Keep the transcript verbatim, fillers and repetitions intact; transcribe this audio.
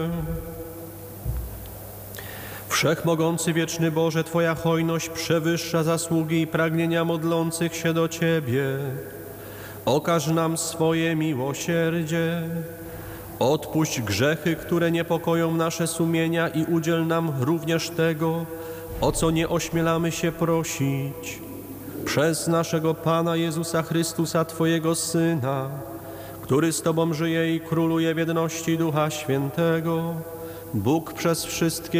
Wszechmogący wieczny Boże, Twoja hojność przewyższa zasługi i pragnienia modlących się do Ciebie. Okaż nam swoje miłosierdzie. Odpuść grzechy, które niepokoją nasze sumienia i udziel nam również tego, o co nie ośmielamy się prosić. Przez naszego Pana Jezusa Chrystusa, Twojego Syna, który z Tobą żyje i króluje w jedności Ducha Świętego, Bóg przez wszystkie